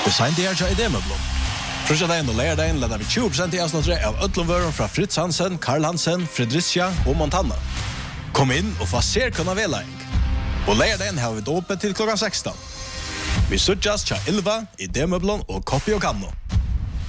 Design det här i demöblom. Första dagen och lärdagen laddar vi 20% i avsnittet av ödlomvören från Fritz Hansen, Karl Hansen, Fredricia och Montana. Kom in och få se kunna välaing. Och lärdagen har vi dåpet till klockan 16. Vi suttas tja 11 i demöblom och Copy och Kanno.